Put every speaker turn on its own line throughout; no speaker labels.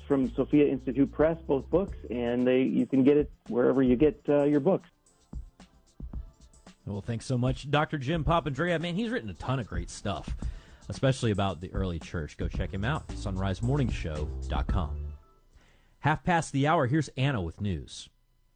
from Sophia Institute Press, both books, and you can get it wherever you get your books.
Well, thanks so much, Dr. Jim Papandrea. Man, he's written a ton of great stuff, especially about the early church. Go check him out, sunrisemorningshow.com. 1:30, here's Anna with news.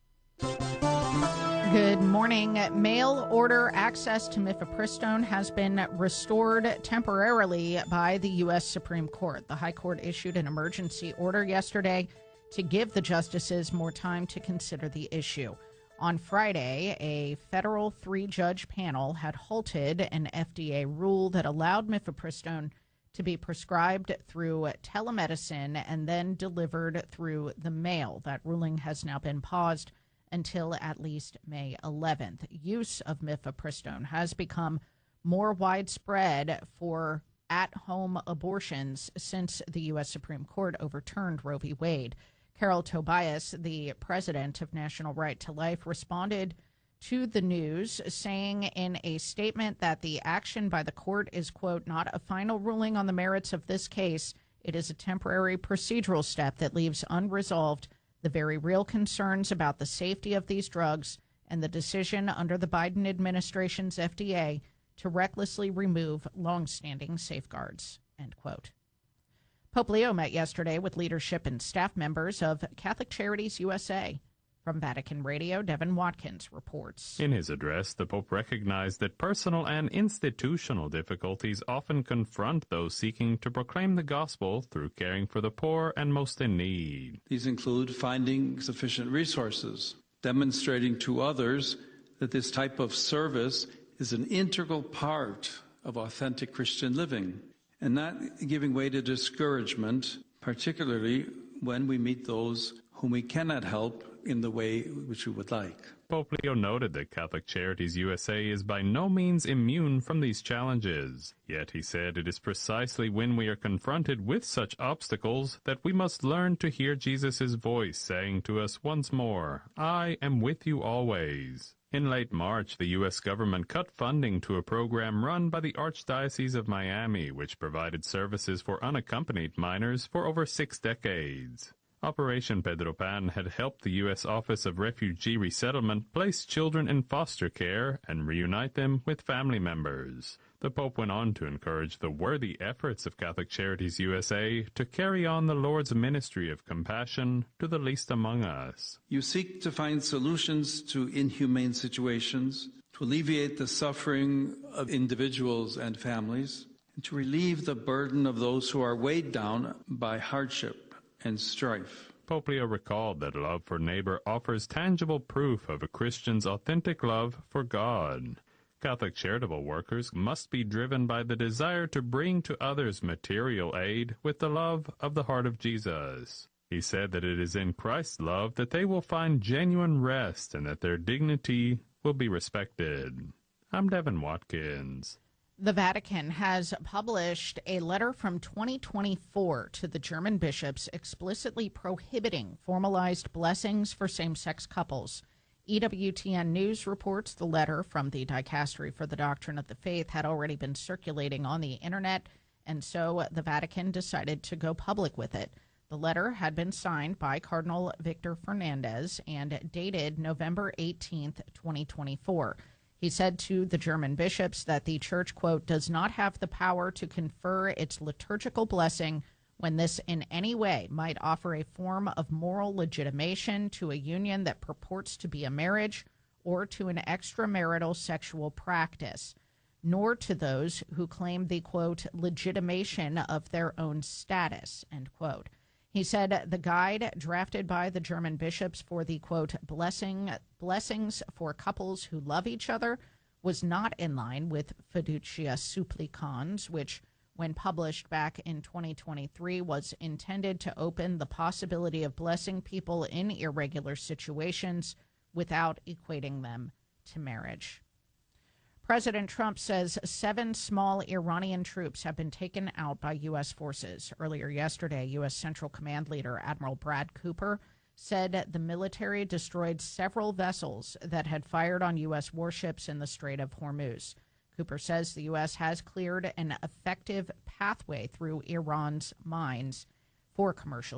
Good morning. Mail order access to mifepristone has been restored temporarily by the U.S. Supreme Court. The High Court issued an emergency order yesterday to give the justices more time to consider the issue. On Friday, a federal 3-judge panel had halted an FDA rule that allowed mifepristone to be prescribed through telemedicine and then delivered through the mail. That ruling has now been paused until at least May 11th. Use of mifepristone has become more widespread for at-home abortions since the U.S. Supreme Court overturned Roe v. Wade. Carol Tobias, the president of National Right to Life, responded to the news, saying in a statement that the action by the court is, quote, not a final ruling on the merits of this case. It is a temporary procedural step that leaves unresolved the very real concerns about the safety of these drugs and the decision under the Biden administration's FDA to recklessly remove longstanding safeguards, end quote. Pope Leo met yesterday with leadership and staff members of Catholic Charities USA. From Vatican Radio, Devin Watkins reports.
In his address, the Pope recognized that personal and institutional difficulties often confront those seeking to proclaim the gospel through caring for the poor and most in need.
These include finding sufficient resources, demonstrating to others that this type of service is an integral part of authentic Christian living, and not giving way to discouragement, particularly when we meet those whom we cannot help in the way which we would like.
Pope Leo noted that Catholic Charities USA is by no means immune from these challenges. Yet he said it is precisely when we are confronted with such obstacles that we must learn to hear Jesus' voice saying to us once more, I am with you always. In late March, the U.S. government cut funding to a program run by the Archdiocese of Miami, which provided services for unaccompanied minors for over 6 decades. Operation Pedro Pan had helped the U.S. Office of Refugee Resettlement place children in foster care and reunite them with family members. The Pope went on to encourage the worthy efforts of Catholic Charities USA to carry on the Lord's ministry of compassion to the least among us.
You seek to find solutions to inhumane situations, to alleviate the suffering of individuals and families, and to relieve the burden of those who are weighed down by hardship and strife.
Pope Leo recalled that love for neighbor offers tangible proof of a Christian's authentic love for God. Catholic charitable workers must be driven by the desire to bring to others material aid with the love of the heart of Jesus. He said that it is in Christ's love that they will find genuine rest and that their dignity will be respected. I'm Devin Watkins.
The Vatican has published a letter from 2024 to the German bishops explicitly prohibiting formalized blessings for same-sex couples. EWTN News reports the letter from the Dicastery for the Doctrine of the Faith had already been circulating on the internet, and so the Vatican decided to go public with it. The letter had been signed by Cardinal Victor Fernandez and dated November 18th, 2024. He said to the German bishops that the Church, quote, does not have the power to confer its liturgical blessing when this in any way might offer a form of moral legitimation to a union that purports to be a marriage or to an extramarital sexual practice, nor to those who claim the, quote, legitimation of their own status, end quote. He said the guide drafted by the German bishops for the, quote, blessings for couples who love each other was not in line with Fiducia Supplicans, which, when published back in 2023, was intended to open the possibility of blessing people in irregular situations without equating them to marriage. President Trump says 7 small Iranian troops have been taken out by U.S. forces. Earlier yesterday, U.S. Central Command leader Admiral Brad Cooper said the military destroyed several vessels that had fired on U.S. warships in the Strait of Hormuz. Cooper says the U.S. has cleared an effective pathway through Iran's mines for commercial